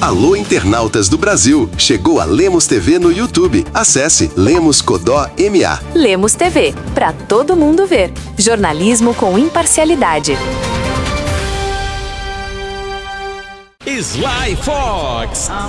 Alô, internautas do Brasil! Chegou a Lemos TV no YouTube. Acesse Lemos Codó MA. Lemos TV, para todo mundo ver. Jornalismo com imparcialidade. Sly Fox.